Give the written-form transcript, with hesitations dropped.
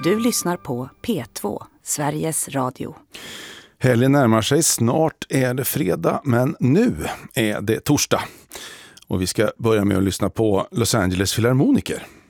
Du lyssnar på P2, Sveriges Radio. Helgen närmar sig, snart är det fredag, men nu är det torsdag. Och vi ska börja med att lyssna på Los Angeles Filharmoniker.